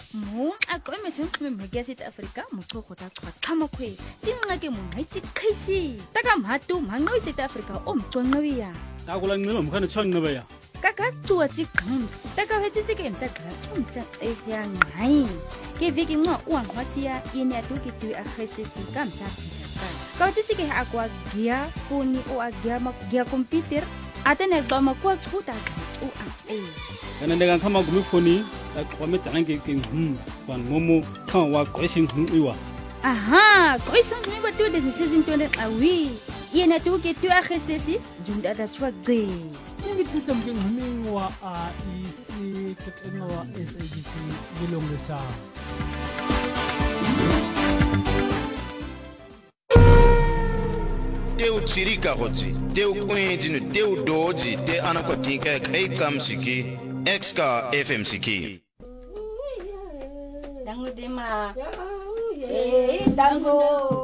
mo a qome sengwe mmeke South Africa motho go ta qhama khwe tsinga ke mo haitsi khisi taka mhatu manqo South Africa omqonqobiya takula ncilo mkhane tshonqebeya kaka tsuwa tsikqint taka hetsi ke mtsa gra tshumtsa tseyang hai ke viki nqa uangqwatia yene atuki tu a khestesi ka mtsa phisa ka tsi ke akwa gia foni o a gia computer atene qoma kwa tsuta u a kana ndeka khama gumifoni aqome tanke ke ban momo kan wa question iwa aha question iwa tu de season 20 awi yena tu ke tu a khestesi junda da tswa gce ngititsa mngumi wa isi ketena wa SABC dilongisa teu chirika hoji teu kwendinu teu doji te anakotinka kaitamsiki exka FMCK dango dema dango